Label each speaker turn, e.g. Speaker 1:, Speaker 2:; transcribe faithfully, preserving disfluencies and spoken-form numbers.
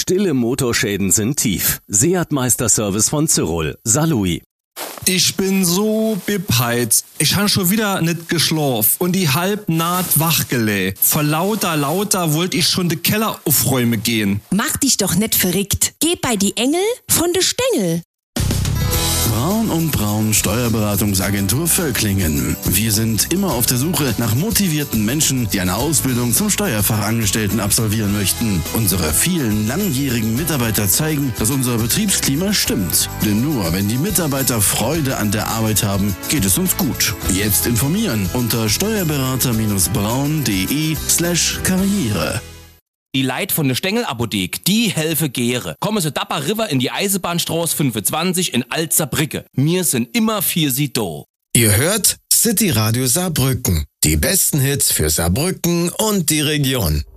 Speaker 1: Stille Motorschäden sind tief. Seat Meisterservice von Cyrol. Saarlouis.
Speaker 2: Ich bin so bepeizt. Ich han schon wieder nicht geschlafen und die halb naht wachgelä. Vor lauter, lauter wollte ich schon de Keller aufräume gehen.
Speaker 3: Mach dich doch nicht verrückt. Geh bei die Engel von de Stengel.
Speaker 4: Braun und Braun Steuerberatungsagentur Völklingen. Wir sind immer auf der Suche nach motivierten Menschen, die eine Ausbildung zum Steuerfachangestellten absolvieren möchten. Unsere vielen langjährigen Mitarbeiter zeigen, dass unser Betriebsklima stimmt. Denn nur wenn die Mitarbeiter Freude an der Arbeit haben, geht es uns gut. Jetzt informieren unter steuerberater-braun.de slash Karriere.
Speaker 5: Die Leit von der Stengel-Apothek, die helfe Gere. Kommen Sie Dapper River in die Eisenbahnstraße fünfundzwanzig in Alt-Saarbrücke. Wir sind immer für Sie da.
Speaker 6: Ihr hört City Radio Saarbrücken. Die besten Hits für Saarbrücken und die Region.